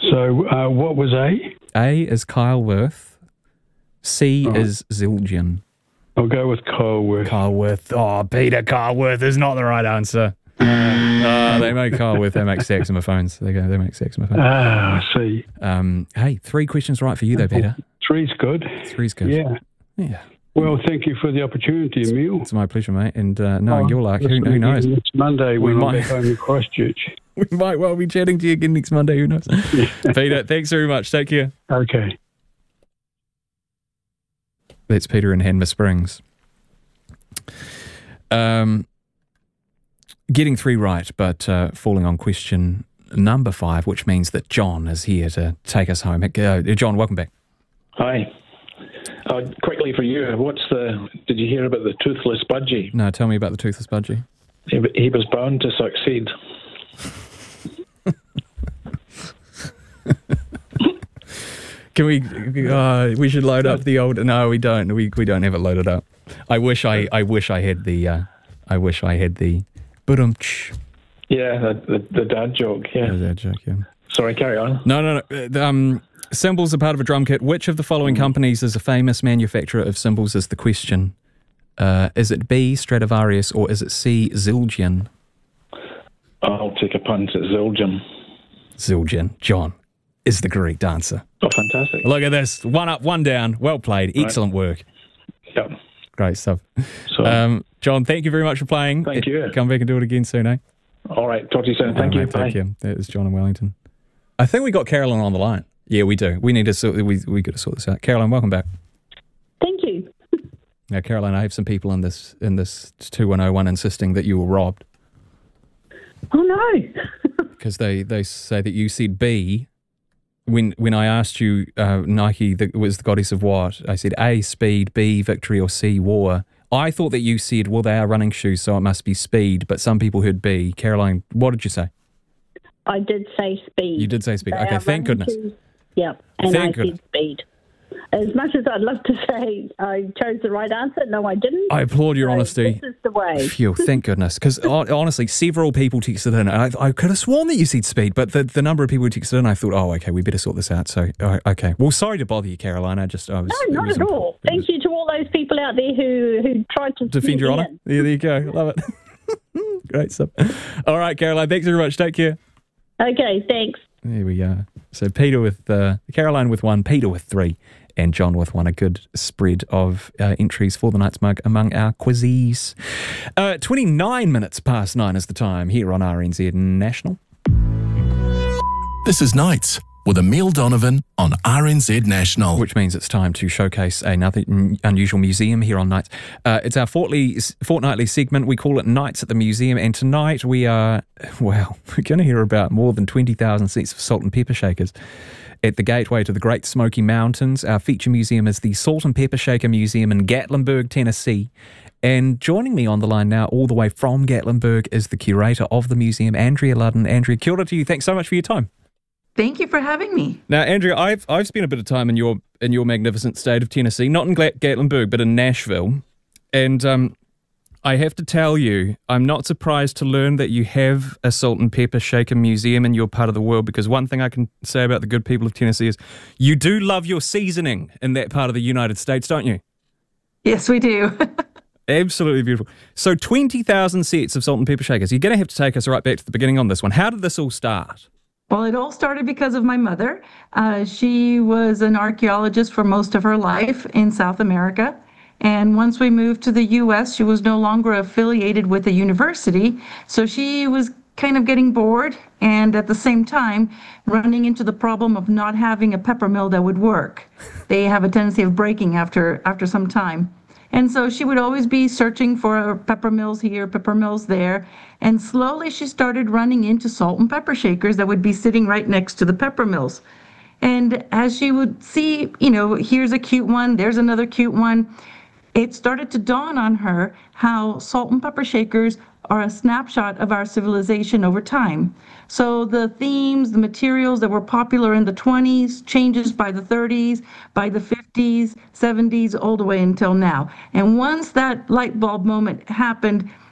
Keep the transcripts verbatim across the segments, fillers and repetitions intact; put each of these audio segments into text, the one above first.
So uh, what was A? A is Kyleworth. C Right. is Zildjian. I'll go with Kyleworth. Kyleworth. Oh, Peter Kyleworth is not the right answer. Uh, they make Kyleworth. They make saxophones. They go. They make saxophones. Ah, I see. Um, hey, three questions right for you though, Peter. Three's good. Three's good. Yeah. Yeah. Well, thank you for the opportunity, Emil. It's my pleasure, mate. And uh, knowing Oh, your luck, who, listen who knows? again Next Monday We when might- I'm back home in Christchurch. We might well be chatting to you again next Monday. Who knows? Yeah. Peter, thanks very much. Take care. Okay. That's Peter in Hanmer Springs. Um, getting three right, but uh, falling on question number five, which means that John is here to take us home. Uh, John, welcome back. Hi. Uh, quickly for you, what's the? Did you hear about the toothless budgie? No, tell me about the toothless budgie. He, he was bound to succeed. Can we? Uh, we should load up the old. No, we don't. We we don't have it loaded up. I wish I. I wish I had the. Uh, I wish I had the. Ba-dum-tsh. Yeah, the, the, the dad joke. Yeah. That joke, yeah. Sorry, carry on. No, no, no. Uh, Um, cymbals are part of a drum kit. Which of the following companies is a famous manufacturer of cymbals? Is the question. Uh, is it B, Stradivarius, or is it C, Zildjian? I'll take a punt at Zildjian. Zildjian. John is the correct answer. Oh, fantastic. Look at this. One up, one down. Well played. Excellent work. Yep. Great stuff. So, Um, John, thank you very much for playing. Thank you. Come back and do it again soon, eh? all right, talk to you soon. Thank All you. right, Bye. Take care. That is John in Wellington. I think we got Carolyn on the line. Yeah, we do. We need to sort. We we got to sort this out. Caroline, welcome back. Thank you. Now, Caroline, I have some people in this in this two one oh one insisting that you were robbed Oh, no. because they, they say that you said B. When when I asked you, uh, Nike the, was the goddess of what? I said A, speed, B, victory, or C, war. I thought that you said, well, they are running shoes, so it must be speed, but some people heard B. Caroline, what did you say? I did say speed. You did say speed. They Okay, are thank running goodness. shoes. Yep, and Thank I goodness. said speed. As much as I'd love to say I chose the right answer, no, I didn't. I applaud your So honesty. This is the way. Phew, thank goodness. Because honestly, several people texted in. I, I could have sworn that you said speed, but the, the number of people who texted in, I thought, oh, okay, we better sort this out. So, uh, okay. Well, sorry to bother you, Caroline. I just, I was. No, not at all. Thank you to all those people out there who, who tried to Defend sneak your me honour. in. Yeah, there you go. Love it. Great stuff. All right, Caroline, thanks very much. Take care. Okay, thanks. There we go. So Peter with, uh, Caroline with one, Peter with three, and John with one. A good spread of uh, entries for the Night's Mug among our quizzes. Uh, twenty-nine minutes past nine is the time here on R N Z National. This is Nights with Emil Donovan on R N Z National. Which means it's time to showcase another n- unusual museum here on Nights. Uh, it's our fortnightly, fortnightly segment. We call it Nights at the Museum. And tonight we are, well, we're going to hear about more than twenty thousand sets of salt and pepper shakers at the gateway to the Great Smoky Mountains. Our feature museum is the Salt and Pepper Shaker Museum in Gatlinburg, Tennessee. And joining me on the line now, all the way from Gatlinburg, is the curator of the museum, Andrea Ludden. Andrea, kia ora to you. Thanks so much for your time. Thank you for having me. Now, Andrea, I've I've spent a bit of time in your in your magnificent state of Tennessee, not in Gla- Gatlinburg, but in Nashville, and um, I have to tell you, I'm not surprised to learn that you have a salt and pepper shaker museum in your part of the world. Because one thing I can say about the good people of Tennessee is you do love your seasoning in that part of the United States, don't you? Yes, we do. Absolutely beautiful. So, twenty thousand sets of salt and pepper shakers. You're going to have to take us right back to the beginning on this one. How did this all start? Well, it all started because of my mother. Uh, she was an archaeologist for most of her life in South America. And once we moved to the U S, she was no longer affiliated with a university. So she was kind of getting bored and at the same time running into the problem of not having a pepper mill that would work. They have a tendency of breaking after after some time. And so she would always be searching for pepper mills here, pepper mills there. And slowly she started running into salt and pepper shakers that would be sitting right next to the pepper mills. And as she would see, you know, here's a cute one, there's another cute one, it started to dawn on her how salt and pepper shakers are a snapshot of our civilization over time. So the themes, the materials that were popular in the twenties changes by the thirties, by the fifties, seventies, all the way until now. And once that light bulb moment happened,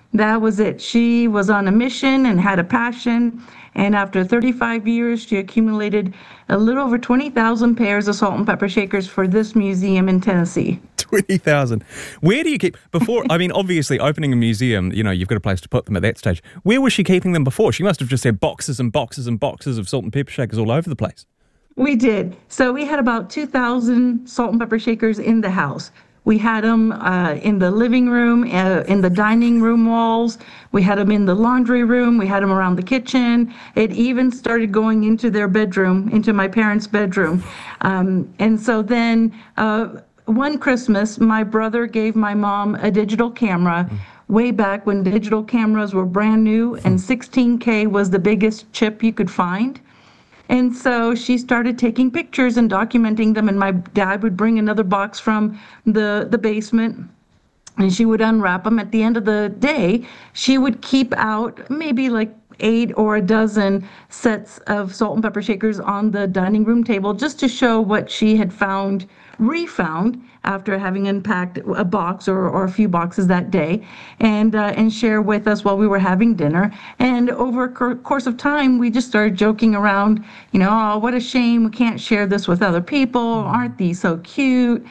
That was it. She was on a mission and had a passion. And after thirty-five years, she accumulated a little over twenty thousand pairs of salt and pepper shakers for this museum in Tennessee. twenty thousand. Where do you keep, before, I mean, obviously opening a museum, you know, you've got a place to put them at that stage. Where was she keeping them before? She must have just had boxes and boxes and boxes of salt and pepper shakers all over the place. We did. So we had about two thousand salt and pepper shakers in the house. We had them uh, in the living room, uh, in the dining room walls. We had them in the laundry room. We had them around the kitchen. It even started going into their bedroom, into my parents' bedroom. Um, and so then uh, one Christmas, my brother gave my mom a digital camera way back when digital cameras were brand new, and sixteen K was the biggest chip you could find. And so she started taking pictures and documenting them, and my dad would bring another box from the, the basement, and she would unwrap them. At the end of the day, she would keep out maybe like eight or a dozen sets of salt and pepper shakers on the dining room table just to show what she had found, refound, after having unpacked a box or, or a few boxes that day, and uh, and share with us while we were having dinner. And over a cor- course of time, we just started joking around, you know, oh, what a shame we can't share this with other people. Aren't these so cute?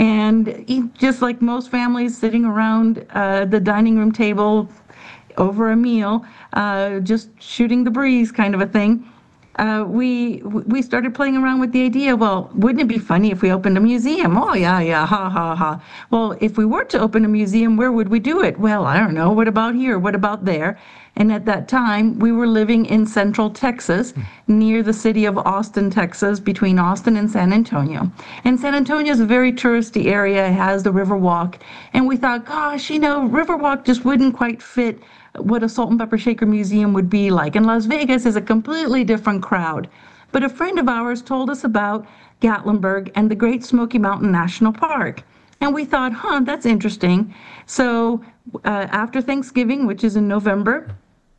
And he, just like most families sitting around uh, the dining room table over a meal, uh, just shooting the breeze kind of a thing. Uh, we we started playing around with the idea, well, wouldn't it be funny if we opened a museum? Oh, yeah, yeah, ha, ha, ha. Well, if we were to open a museum, where would we do it? Well, I don't know. What about here? What about there? And at that time, we were living in central Texas, near the city of Austin, Texas, between Austin and San Antonio. And San Antonio is a very touristy area. It has the Riverwalk. And we thought, gosh, you know, Riverwalk just wouldn't quite fit what a salt and pepper shaker museum would be like. And Las Vegas is a completely different crowd. But a friend of ours told us about Gatlinburg and the Great Smoky Mountain National Park. And we thought, huh, that's interesting. So uh, after Thanksgiving, which is in November,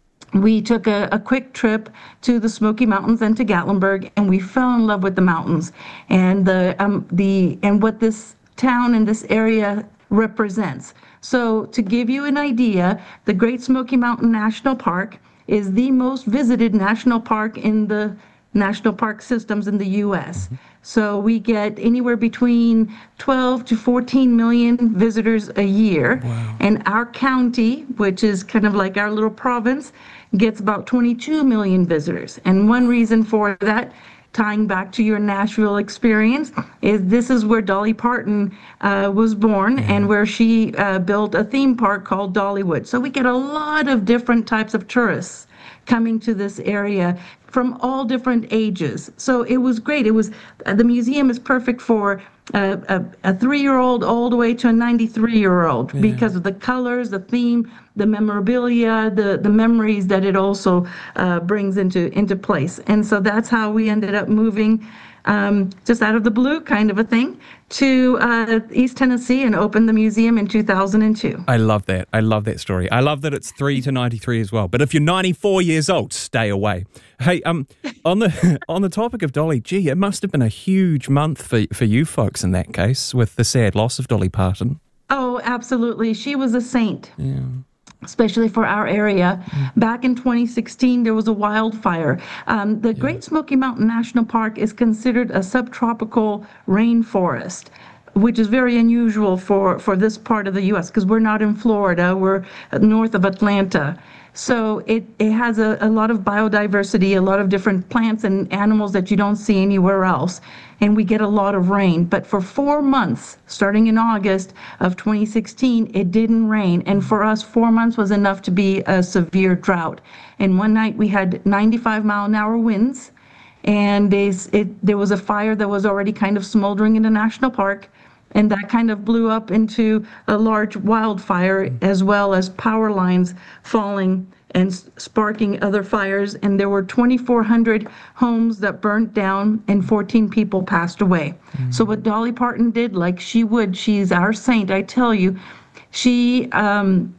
we took a, a quick trip to the Smoky Mountains and to Gatlinburg, and we fell in love with the mountains and the um, the and what this town and this area represents. So to give you an idea, the Great Smoky Mountain National Park is the most visited national park in the national park systems in the U S. Mm-hmm. So we get anywhere between twelve to fourteen million visitors a year. Wow. And our county, which is kind of like our little province, gets about twenty-two million visitors. And one reason for that, tying back to your Nashville experience, is this is where Dolly Parton uh, was born, mm-hmm. and where she uh, built a theme park called Dollywood. So we get a lot of different types of tourists coming to this area from all different ages. So it was great. It was uh, the museum is perfect for uh, a, a three-year-old all the way to a ninety-three-year-old, yeah. because of the colors, the theme, the memorabilia, the, the memories that it also uh, brings into into place. And so that's how we ended up moving, um, just out of the blue kind of a thing, to uh, East Tennessee and opened the museum in two thousand two. I love that. I love that story. I love that it's three to ninety-three as well. But if you're ninety-four years old, stay away. Hey, um, on the on the topic of Dolly, gee, it must have been a huge month for for you folks in that case, with the sad loss of Dolly Parton. Oh, absolutely. She was a saint. Yeah. Especially for our area. Mm. Back in twenty sixteen, there was a wildfire. Um, the yeah. Great Smoky Mountain National Park is considered a subtropical rainforest, which is very unusual for, for this part of the U S because we're not in Florida, we're north of Atlanta. So it, it has a, a lot of biodiversity, a lot of different plants and animals that you don't see anywhere else. And we get a lot of rain. But for four months, starting in August of twenty sixteen, it didn't rain. And for us, four months was enough to be a severe drought. And one night we had ninety-five mile an hour winds. And they, it, there was a fire that was already kind of smoldering in the national park. And that kind of blew up into a large wildfire, as well as power lines falling and sparking other fires. And there were twenty-four hundred homes that burnt down and fourteen people passed away. Mm-hmm. So what Dolly Parton did, like she would, she's our saint, I tell you, she um,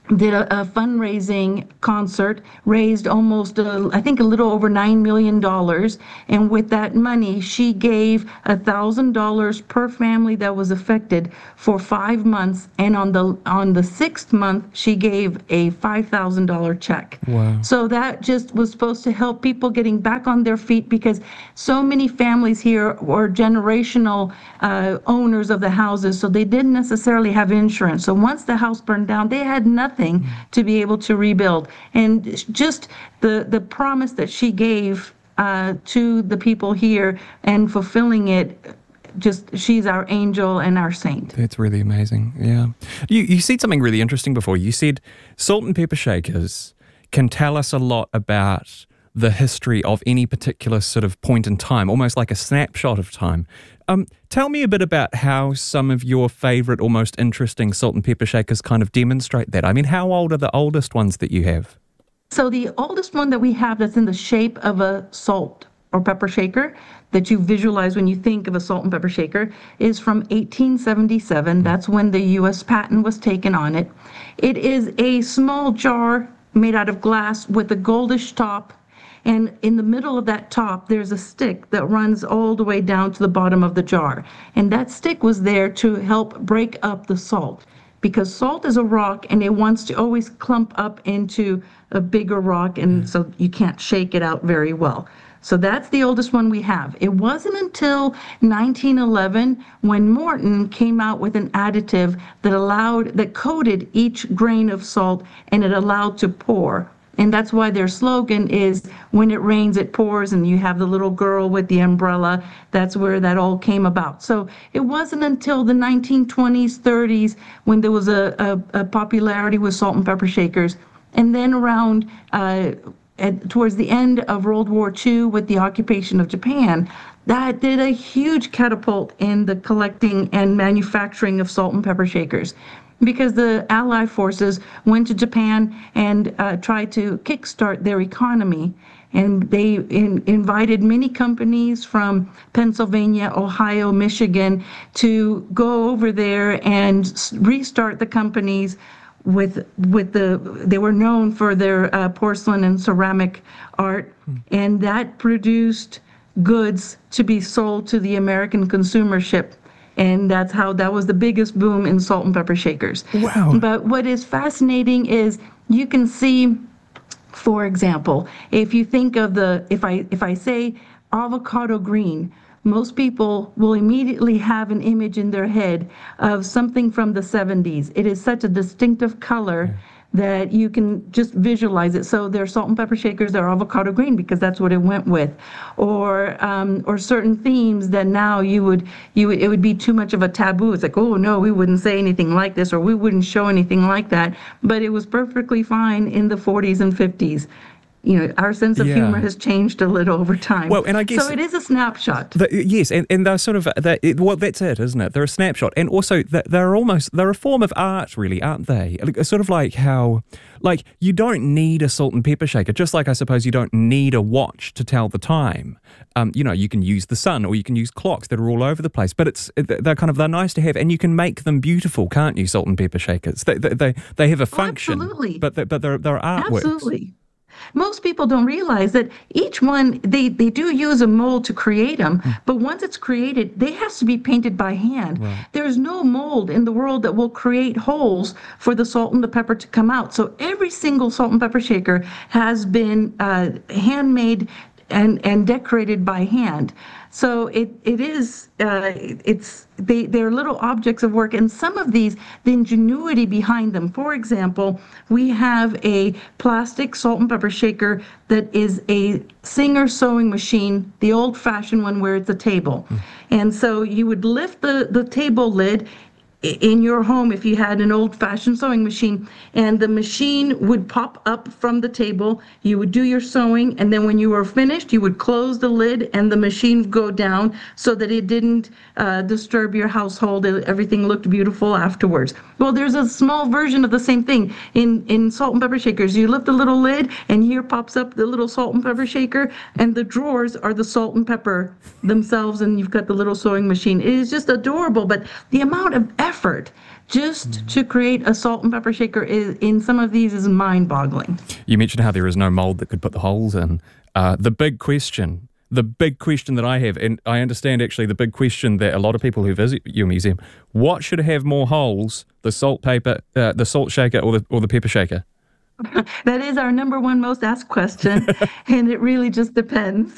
did a, a fundraising concert, raised almost, uh, I think, a little over nine million dollars. And with that money, she gave one thousand dollars per family that was affected for five months. And on the on the sixth month, she gave a five thousand dollars check. Wow. So that just was supposed to help people getting back on their feet, because so many families here were generational uh, owners of the houses, so they didn't necessarily have insurance. So once the house burned down, they had nothing to be able to rebuild. And just the the promise that she gave uh, to the people here and fulfilling it, just she's our angel and our saint. That's really amazing. Yeah. You you said something really interesting before. You said salt and pepper shakers can tell us a lot about the history of any particular sort of point in time, almost like a snapshot of time. Um, tell me a bit about how some of your favourite or most interesting salt and pepper shakers kind of demonstrate that. I mean, how old are the oldest ones that you have? So the oldest one that we have that's in the shape of a salt or pepper shaker that you visualize when you think of a salt and pepper shaker is from eighteen seventy-seven. That's when the U S patent was taken on it. It is a small jar made out of glass with a goldish top. And in the middle of that top, there's a stick that runs all the way down to the bottom of the jar. And that stick was there to help break up the salt, because salt is a rock and it wants to always clump up into a bigger rock, and so you can't shake it out very well. So that's the oldest one we have. It wasn't until nineteen eleven when Morton came out with an additive that allowed, that coated each grain of salt, and it allowed to pour. And that's why their slogan is, when it rains, it pours, and you have the little girl with the umbrella. That's where that all came about. So it wasn't until the nineteen twenties, thirties, when there was a, a, a popularity with salt and pepper shakers. And then around, uh, at, towards the end of World War Two, with the occupation of Japan, that did a huge catapult in the collecting and manufacturing of salt and pepper shakers, because the Allied forces went to Japan and uh, tried to kickstart their economy. And they in, invited many companies from Pennsylvania, Ohio, Michigan to go over there and restart the companies with with the, they were known for their uh, porcelain and ceramic art. Hmm. And that produced goods to be sold to the American consumership. And that's how, that was the biggest boom in salt and pepper shakers. Wow. But what is fascinating is you can see, for example, if you think of the, if I if I say avocado green, most people will immediately have an image in their head of something from the seventies. It is such a distinctive color. Yeah. That you can just visualize it. So they're salt and pepper shakers, they're avocado green because that's what it went with. Or um, or certain themes that now you would, you would, it would be too much of a taboo. It's like, oh no, we wouldn't say anything like this, or we wouldn't show anything like that. But it was perfectly fine in the forties and fifties. You know, our sense of yeah. humor has changed a little over time. Well, and I guess so it is a snapshot. The, yes, and, and they're sort of, they're, it, well, that's it, isn't it? They're a snapshot. And also, they're almost, they're a form of art, really, aren't they? Sort of like how, like, you don't need a salt and pepper shaker, just like I suppose you don't need a watch to tell the time. Um, you know, you can use the sun, or you can use clocks that are all over the place, but it's, they're kind of, they're nice to have, and you can make them beautiful, can't you, salt and pepper shakers? They, they, they, they have a function, oh, absolutely. but, they, but they're, they're artworks. Absolutely. Most people don't realize that each one, they, they do use a mold to create them, mm. but once it's created, they have to be painted by hand. Right. There's no mold in the world that will create holes for the salt and the pepper to come out. So every single salt and pepper shaker has been uh, handmade and, and decorated by hand. So it it is uh, it's they they're little objects of work, and some of these, the ingenuity behind them. For example, we have a plastic salt and pepper shaker that is a Singer sewing machine, the old-fashioned one where it's a table, mm. and so you would lift the the table lid in your home if you had an old-fashioned sewing machine, and the machine would pop up from the table. You would do your sewing, and then when you were finished, you would close the lid and the machine would go down so that it didn't uh, disturb your household. Everything looked beautiful afterwards. Well, there's a small version of the same thing in, in salt and pepper shakers. You lift the little lid, and here pops up the little salt and pepper shaker, and the drawers are the salt and pepper themselves, and you've got the little sewing machine. It is just adorable, but the amount of effort effort just to create a salt and pepper shaker is, in some of these is mind-boggling. You mentioned how there is no mold that could put the holes in. Uh, the big question, the big question that I have, and I understand actually the big question that a lot of people who visit your museum, what should have more holes, the salt paper, uh, the salt shaker or the, or the pepper shaker? That is our number one most asked question, and it really just depends.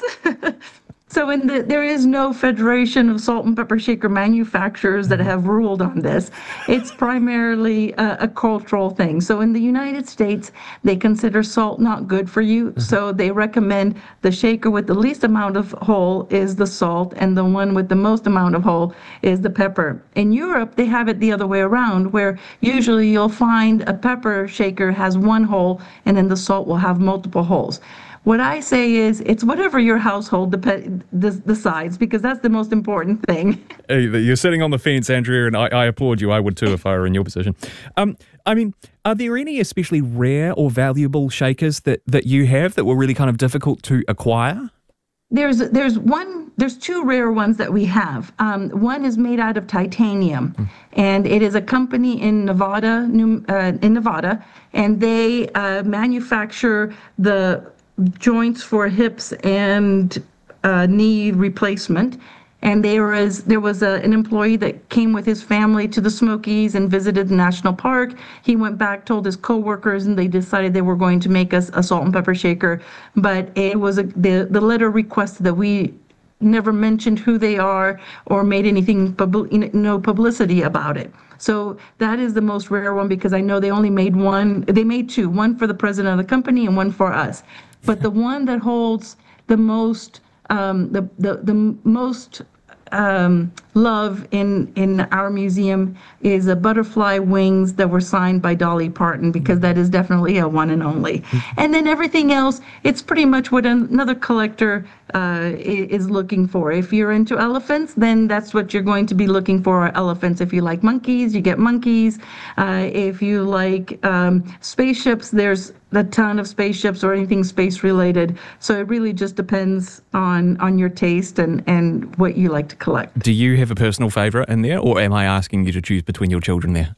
So in the, there is no Federation of Salt and Pepper Shaker manufacturers that have ruled on this. It's primarily a, a cultural thing. So in the United States, they consider salt not good for you. Mm-hmm. So they recommend the shaker with the least amount of hole is the salt, and the one with the most amount of hole is the pepper. In Europe, they have it the other way around, where usually you'll find a pepper shaker has one hole, and then the salt will have multiple holes. What I say is it's whatever your household dep- decides, because that's the most important thing. Hey, you're sitting on the fence, Andrea, and I, I applaud you. I would too if I were in your position. Um, I mean, are there any especially rare or valuable shakers that, that you have that were really kind of difficult to acquire? There's there's one there's two rare ones that we have. Um, one is made out of titanium, mm. and it is a company in Nevada, New, uh, in Nevada, and they uh, manufacture the joints for hips and uh, knee replacement. And there was there was a, an employee that came with his family to the Smokies and visited the national park. He went back, told his coworkers, and they decided they were going to make us a, a salt and pepper shaker. But it was a, the the letter requested that we never mentioned who they are or made anything pub, no publicity about it. So that is the most rare one, because I know they only made one. They made two, one for the president of the company and one for us. But the one that holds the most um, the, the the most um, love in in our museum is a butterfly wings that were signed by Dolly Parton, because that is definitely a one and only. And then everything else, it's pretty much what another collector uh, is looking for. If you're into elephants, then that's what you're going to be looking for, are elephants. If you like monkeys, you get monkeys. Uh, if you like um, spaceships, there's a ton of spaceships or anything space related. So it really just depends on on your taste and and what you like to collect. Do you have a personal favorite in there, or am I asking you to choose between your children there?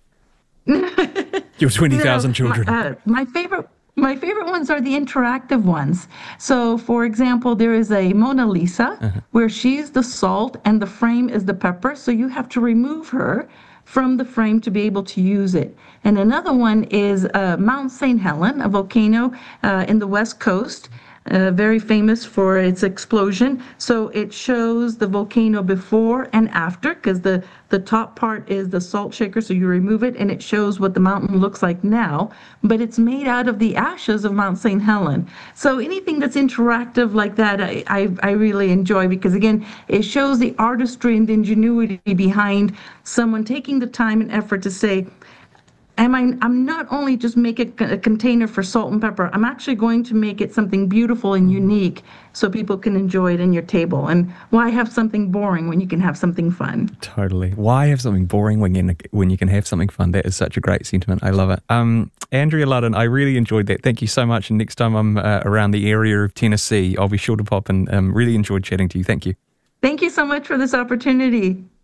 Your twenty thousand no, children. My, uh, my favorite my favorite ones are the interactive ones. So for example, there is a Mona Lisa uh-huh. where she's the salt and the frame is the pepper. So you have to remove her from the frame to be able to use it. And another one is uh, Mount Saint Helens, a volcano uh, in the West Coast, uh, very famous for its explosion. So it shows the volcano before and after, because the, the top part is the salt shaker, so you remove it, and it shows what the mountain looks like now. But it's made out of the ashes of Mount Saint Helens. So anything that's interactive like that, I, I, I really enjoy, because, again, it shows the artistry and the ingenuity behind someone taking the time and effort to say, Am I, I'm not only just making a container for salt and pepper, I'm actually going to make it something beautiful and unique so people can enjoy it in your table. And why have something boring when you can have something fun? Totally. Why have something boring when you, when you can have something fun? That is such a great sentiment. I love it. Um, Andrea Ludden, I really enjoyed that. Thank you so much. And next time I'm uh, around the area of Tennessee, I'll be sure to pop and um, really enjoyed chatting to you. Thank you. Thank you so much for this opportunity.